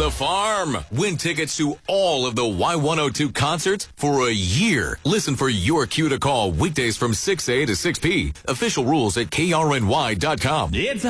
the Farm. Win tickets to all of the Y102 concerts for a year. Listen for your cue to call weekdays from 6 a to 6 p. Official rules at krny.com. It's